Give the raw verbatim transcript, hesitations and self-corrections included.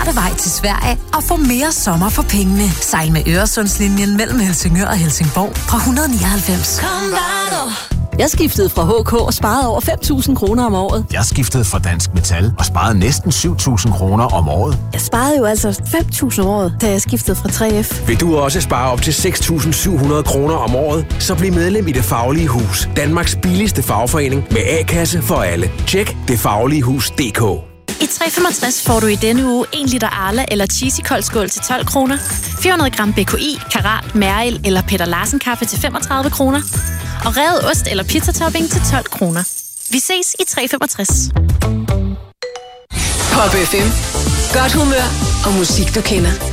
vej til Sverige og få mere sommer for pengene. Sejl med Øresundslinjen mellem Helsingør og Helsingborg fra et hundrede nioghalvfems. Jeg skiftede fra H K og sparede over fem tusind kroner om året. Jeg skiftede fra Dansk Metal og sparede næsten syv tusind kroner om året. Jeg sparede jo altså fem tusind om året, da jeg skiftede fra tre F. Vil du også spare op til seks tusind syv hundrede kroner om året, så bliv medlem i Det Faglige Hus. Danmarks billigste fagforening med A-kasse for alle. Tjek det faglige hus punktum d k. I tre komma femogtres får du i denne uge en liter Arla eller Cheesy koldskål til tolv kroner, fire hundrede gram B K I, Karat, Mæril eller Peter Larsen kaffe til femogtredive kroner, og revet ost eller pizzatopping til tolv kroner. Vi ses i tre komma femogtres. Pop F M. Godt humør og musik, du kender.